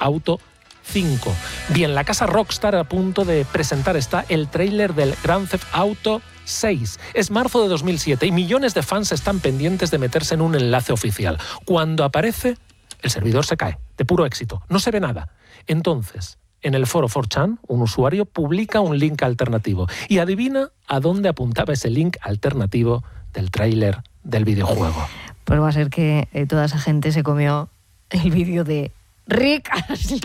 Auto 5. Bien, la casa Rockstar a punto de presentar está el tráiler del Grand Theft Auto 6. Es marzo de 2007 y millones de fans están pendientes de meterse en un enlace oficial. Cuando aparece, el servidor se cae, de puro éxito, no se ve nada. Entonces, en el foro 4chan, un usuario publica un link alternativo y adivina a dónde apuntaba ese link alternativo del tráiler del videojuego. Pues va a ser que toda esa gente se comió el vídeo de Rick Astley.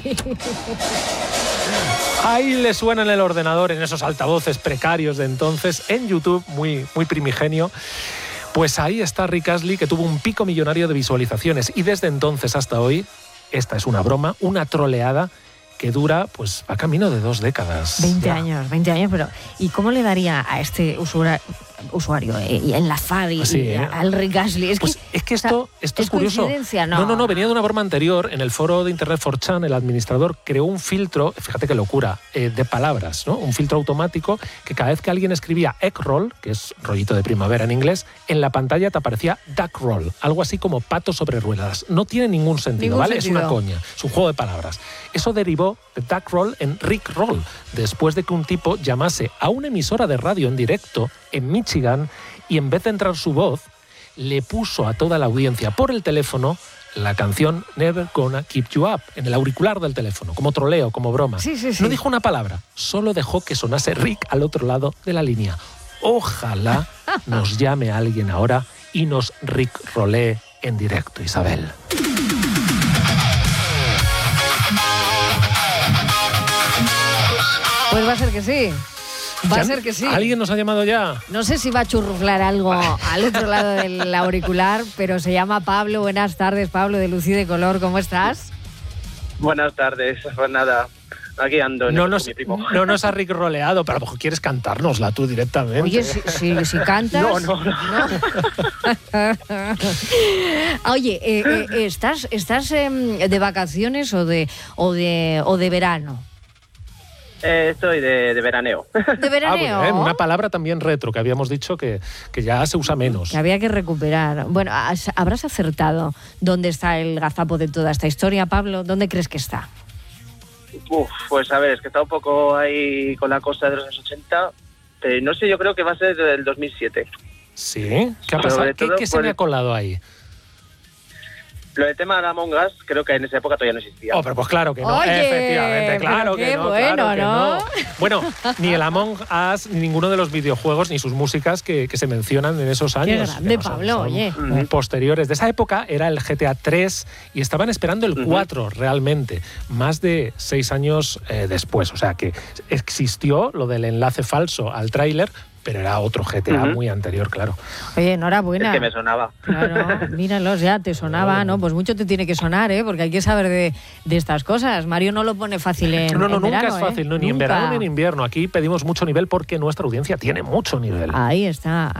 Ahí le suena en el ordenador, en esos altavoces precarios de entonces, en YouTube, muy primigenio. Pues ahí está Rick Astley, que tuvo un pico millonario de visualizaciones. Y desde entonces hasta hoy, esta es una broma, una troleada que dura, pues, a camino de 2 décadas. 20 años, pero ¿y cómo le daría a este usuario enlazar al Rick Astley? Es que esto es curioso. No, venía de una broma anterior. En el foro de Internet 4chan, el administrador creó un filtro, fíjate qué locura, de palabras, ¿no? Un filtro automático que cada vez que alguien escribía eggroll, que es rollito de primavera en inglés, en la pantalla te aparecía duck roll, algo así como pato sobre ruedas. No tiene ningún sentido, ¿vale? Es una coña, es un juego de palabras. Eso derivó de duck roll en Rick roll, después de que un tipo llamase a una emisora de radio en directo en Michigan y en vez de entrar su voz, le puso a toda la audiencia por el teléfono la canción Never Gonna Keep You Up, en el auricular del teléfono, como troleo, como broma. Sí. No dijo una palabra, solo dejó que sonase Rick al otro lado de la línea. Ojalá nos llame alguien ahora y nos Rick rolee en directo, Isabel. Pues va a ser que sí. Va a ser que sí. ¿Alguien nos ha llamado ya? No sé si va a churruflar algo al otro lado del auricular, pero se llama Pablo. Buenas tardes, Pablo, de Luz y de Color. ¿Cómo estás? Buenas tardes. Pues nada, aquí ando. No nos ha Rick roleado, pero a lo mejor quieres cantárnosla tú directamente. Oye, si cantas... No. Oye, ¿estás de vacaciones o de verano? Estoy de veraneo. ¿De veraneo? Bueno, una palabra también retro, que habíamos dicho que ya se usa menos. Que había que recuperar. Bueno, ¿habrás acertado dónde está el gazapo de toda esta historia, Pablo? ¿Dónde crees que está? Pues a ver, es que está un poco ahí con la cosa de los años 80. No sé, yo creo que va a ser del 2007. ¿Sí? ¿Qué ha pasado? ¿Qué se me ha colado ahí? Lo del tema de Among Us, creo que en esa época todavía no existía. Pero pues claro que no. Oye, efectivamente, claro que no. Bueno, claro que ¿no? no. Bueno, ni el Among Us, ni ninguno de los videojuegos, ni sus músicas que se mencionan en esos años. Qué grande, Pablo, oye. Posteriores. De esa época era el GTA 3 y estaban esperando el 4 realmente, más de 6 años después. O sea que existió lo del enlace falso al tráiler, pero era otro GTA muy anterior, claro. Oye, enhorabuena. Es que me sonaba. Claro, míralos ya, te sonaba, ¿no? Pues mucho te tiene que sonar, porque hay que saber de estas cosas. Mario no lo pone fácil en nunca verano, es fácil, ni nunca. en verano ni en invierno. Aquí pedimos mucho nivel porque nuestra audiencia tiene mucho nivel. Ahí está.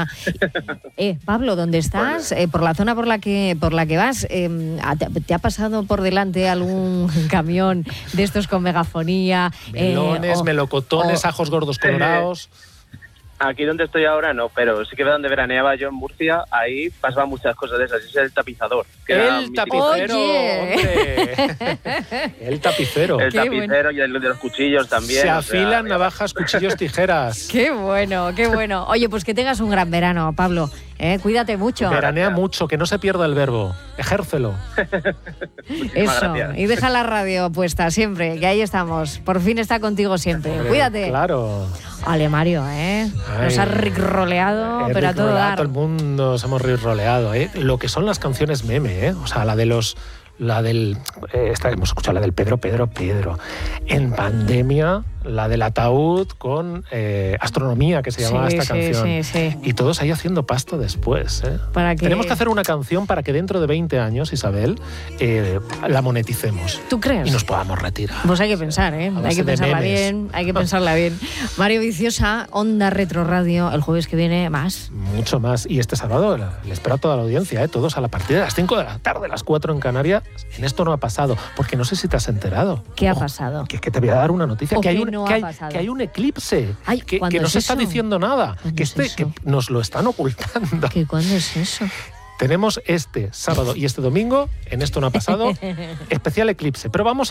Pablo, ¿dónde estás? Por la zona por la que vas, ¿te ha pasado por delante algún camión de estos con megafonía? Melones, melocotones, ajos gordos colorados. Aquí donde estoy ahora no, pero sí que donde veraneaba yo en Murcia, ahí pasaban muchas cosas de esas. Es el tapizador. El tapicero, hombre. El tapicero. El tapicero y el de los cuchillos también. Se afilan navajas, cuchillos, tijeras. Qué bueno. Oye, pues que tengas un gran verano, Pablo. Cuídate mucho. Veranea mucho, que no se pierda el verbo. Ejércelo. Eso, gracias. y deja la radio puesta siempre, que ahí estamos. Por fin está contigo siempre. Cuídate. Claro. Ole, Mario, nos has rickroleado, pero a todo dar. Todo el mundo nos hemos rickroleado, Lo que son las canciones meme, O sea, hemos escuchado la del Pedro. En pandemia, la del ataúd con Astronomía, que se llamaba esta canción. Sí. Y todos ahí haciendo pasta después, ¿Para qué? Tenemos que hacer una canción para que dentro de 20 años, Isabel, la moneticemos. ¿Tú crees? Y nos podamos retirar. Pues hay que pensar, Hay que pensarla bien, Mario Viciosa, Onda Retro Radio, el jueves que viene más. Mucho más. Y este sábado le espero a toda la audiencia, todos a la partir de las 5 de la tarde, las 4 en Canarias. En esto no ha pasado, porque no sé si te has enterado. ¿Qué ha pasado? Que te voy a dar una noticia, que hay un eclipse, que no se está diciendo nada, que nos lo están ocultando. ¿Cuándo es eso? Tenemos este sábado y este domingo, en esto no ha pasado, especial eclipse. Pero vamos